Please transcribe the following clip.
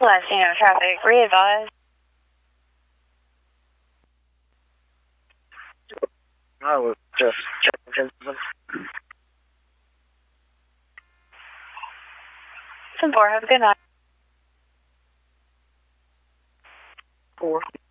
Latino traffic, re-advise. I was just checking. 10-4, have a good night. 4.